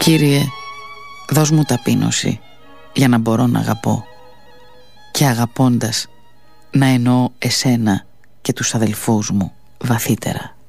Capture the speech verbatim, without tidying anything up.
Κύριε, δώσ' μου ταπείνωση για να μπορώ να αγαπώ, και αγαπώντας να εννοώ εσένα και τους αδελφούς μου βαθύτερα.